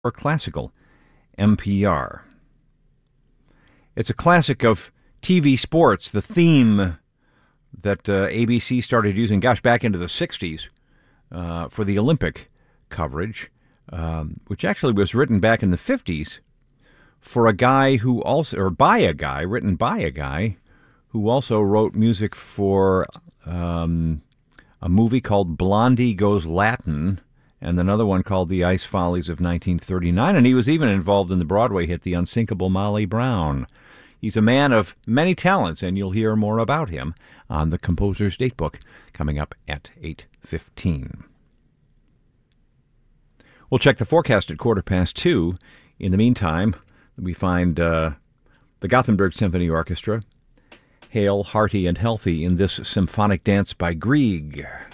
or classical, NPR. It's a classic of TV sports, the theme that ABC started using, back into the 60s for the Olympic coverage, which actually was written back in the 50s for a guy who also, or by a guy, written by a guy who also wrote music for a movie called Blondie Goes Latin, and another one called The Ice Follies of 1939, and he was even involved in the Broadway hit The Unsinkable Molly Brown. He's a man of many talents, and you'll hear more about him on the Composer's Datebook coming up at 8:15. We'll check the forecast at 2:15. In the meantime, we find the Gothenburg Symphony Orchestra, Hail, Hearty, and Healthy in this symphonic dance by Grieg.